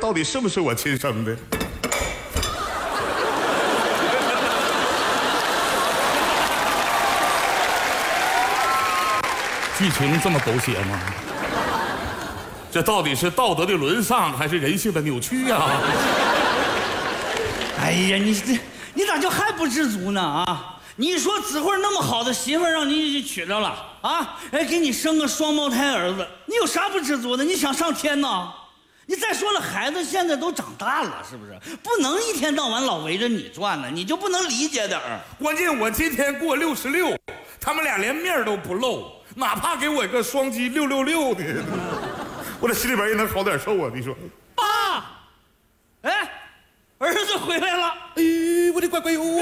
到底是不是我亲生的？剧情这么狗血吗？这到底是道德的沦丧，还是人性的扭曲呀？ 哎呀，你咋就还不知足呢啊？你说子慧那么好的媳妇让你娶着了啊，哎，给你生个双胞胎儿子，你有啥不知足的？你想上天呢？你再说了，孩子现在都长大了，是不是？不能一天到晚老围着你转呢，你就不能理解点儿？ 关键我今天过66，他们俩连面都不露，哪怕给我一个双击666的，我这心里边也能好点受啊！你说， 爸，哎，儿子回来了！ 哎，我的乖乖哟！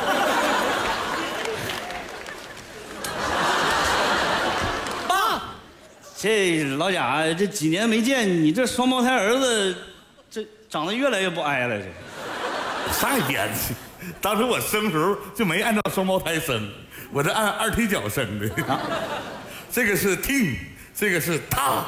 爸，这老贾，这几年没见，你这双胞胎儿子，这长得越来越不挨了，这啥演戏？当时我生时候就没按照双胞胎生，我这按二踢脚生的。啊、这个是听，这个是烫，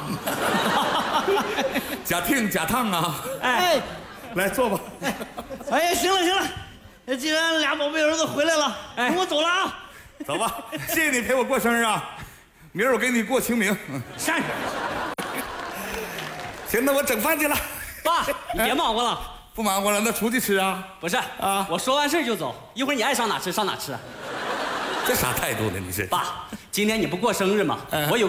假听假烫啊！ 哎， 来坐吧。 哎，行了行了，既然俩宝贝儿子回来了，哎，我走了啊。 走吧，谢谢你陪我过生日啊！明儿我给你过清明。 上去。 行，那我整饭去了。 爸，你别忙活了。 不忙活了，那出去吃啊？ 不是啊， 我说完事就走，一会儿你爱上哪吃上哪吃。 这啥态度呢？你是？ 爸，今天你不过生日吗？我有。